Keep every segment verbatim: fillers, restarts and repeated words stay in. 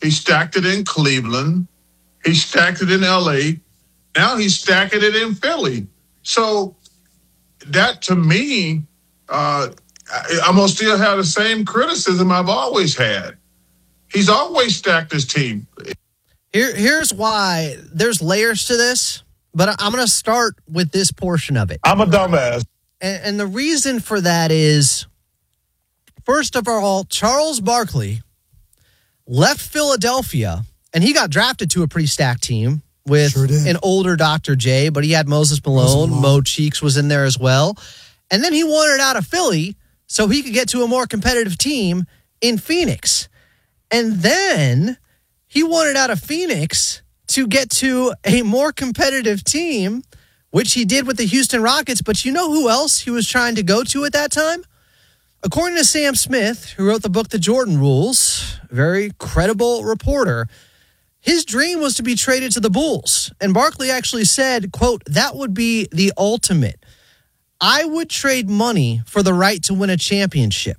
He stacked it in Cleveland. He stacked it in L A. Now he's stacking it in Philly. So that, to me, uh, I, I'm going to still have the same criticism I've always had. He's always stacked his team. Here, here's why. There's layers to this, but I'm going to start with this portion of it. I'm a dumbass. And, and the reason for that is, first of all, Charles Barkley left Philadelphia, and he got drafted to a pretty stacked team with Sure did. an older Doctor J, but he had Moses Malone, Malone. Mo Cheeks was in there as well. And then he wanted out of Philly so he could get to a more competitive team in Phoenix. And then he wanted out of Phoenix to get to a more competitive team, which he did with the Houston Rockets. But you know who else he was trying to go to at that time? According to Sam Smith, who wrote the book The Jordan Rules, very credible reporter, his dream was to be traded to the Bulls. And Barkley actually said, quote, that would be the ultimate. I would trade money for the right to win a championship.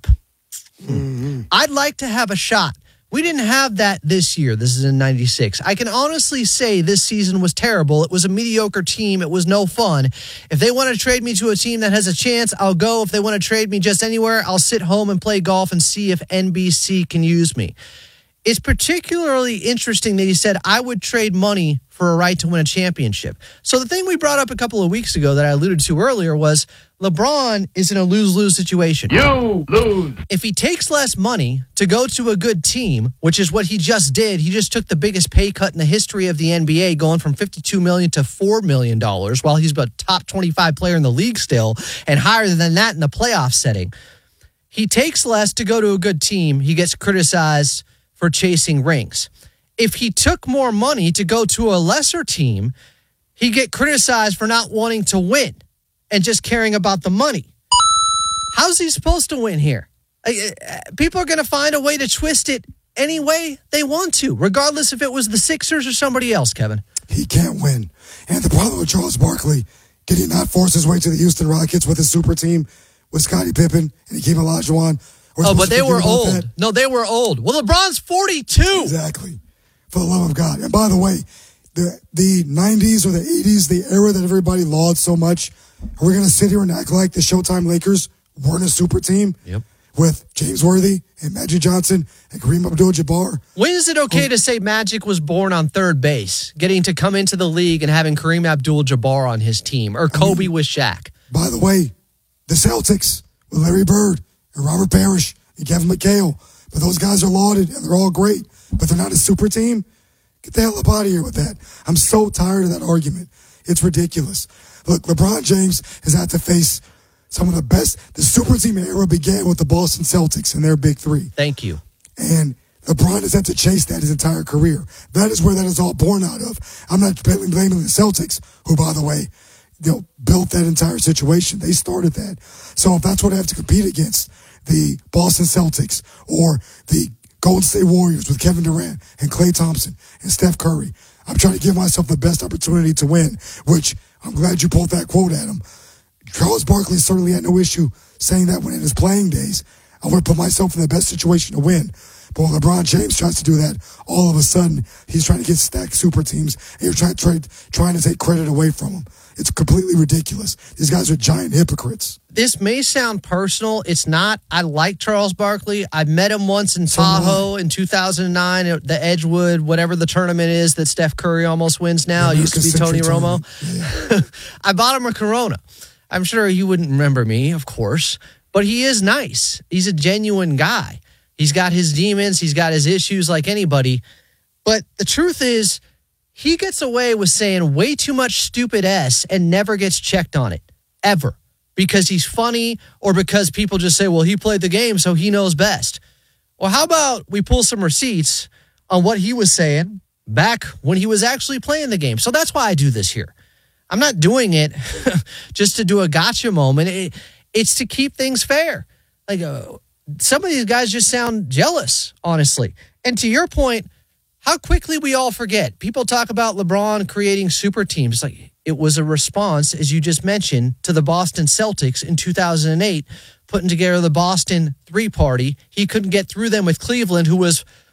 Mm-hmm. I'd like to have a shot. We didn't have that this year. This is in ninety-six. I can honestly say this season was terrible. It was a mediocre team. It was no fun. If they want to trade me to a team that has a chance, I'll go. If they want to trade me just anywhere, I'll sit home and play golf and see if N B C can use me. It's particularly interesting that he said, I would trade money for a right to win a championship. So the thing we brought up a couple of weeks ago that I alluded to earlier was LeBron is in a lose-lose situation. You lose. If he takes less money to go to a good team, which is what he just did, he just took the biggest pay cut in the history of the N B A, going from fifty-two million dollars to four million dollars, while he's a top twenty-five player in the league still, and higher than that in the playoff setting. He takes less to go to a good team. He gets criticized for chasing rings. If he took more money to go to a lesser team, he'd get criticized for not wanting to win and just caring about the money. How's he supposed to win here? People are going to find a way to twist it any way they want to, regardless if it was the Sixers or somebody else, Kevin. He can't win. And the problem with Charles Barkley, did he not force his way to the Houston Rockets with his super team with Scottie Pippen and Hakeem Olajuwon? Oh, but they were old. That? No, they were old. Well, LeBron's forty-two. Exactly. For the love of God. And by the way, the the nineties or the eighties, the era that everybody lauded so much, we're going to sit here and act like the Showtime Lakers weren't a super team yep. with James Worthy and Magic Johnson and Kareem Abdul-Jabbar. When is it okay oh. to say Magic was born on third base, getting to come into the league and having Kareem Abdul-Jabbar on his team, or Kobe I mean, with Shaq? By the way, the Celtics with Larry Bird and Robert Parrish and Kevin McHale, but those guys are lauded and they're all great, but they're not a super team. Get the hell up out of here with that. I'm so tired of that argument. It's ridiculous. Look, LeBron James has had to face some of the best. The super team era began with the Boston Celtics and their big three. Thank you. And LeBron has had to chase that his entire career. That is where that is all born out of. I'm not blaming the Celtics, who, by the way, you know, built that entire situation. They started that. So if that's what I have to compete against, the Boston Celtics or the Golden State Warriors with Kevin Durant and Klay Thompson and Steph Curry, I'm trying to give myself the best opportunity to win, which I'm glad you pulled that quote at him. Charles Barkley certainly had no issue saying that when in his playing days. I want to put myself in the best situation to win. But when LeBron James tries to do that, all of a sudden, he's trying to get stacked super teams, and you're trying, trying, trying to take credit away from him. It's completely ridiculous. These guys are giant hypocrites. This may sound personal. It's not. I like Charles Barkley. I met him once in Tahoe in two thousand nine at the Edgewood, whatever the tournament is that Steph Curry almost wins now. Yeah, it used to be Tony Romo. Yeah. I bought him a Corona. I'm sure he wouldn't remember me, of course, but he is nice. He's a genuine guy. He's got his demons. He's got his issues like anybody. But the truth is, he gets away with saying way too much stupid S and never gets checked on it, ever. Because he's funny or because people just say, well, he played the game, so he knows best. Well, how about we pull some receipts on what he was saying back when he was actually playing the game? So that's why I do this here. I'm not doing it just to do a gotcha moment. It, it's to keep things fair. Like, uh, some of these guys just sound jealous, honestly. And to your point, how quickly we all forget. People talk about LeBron creating super teams. Like, it was a response, as you just mentioned, to the Boston Celtics in two thousand eight, putting together the Boston three party. He couldn't get through them with Cleveland, who was